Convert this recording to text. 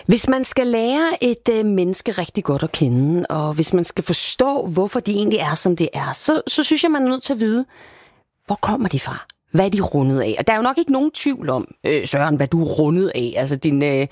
Hvis man skal lære et menneske rigtig godt at kende, og hvis man skal forstå, hvorfor de egentlig er, som det er, så synes jeg, man er nødt til at vide, hvor kommer de fra? Hvad er de rundet af? Og der er jo nok ikke nogen tvivl om, Søren, hvad du er rundet af. Altså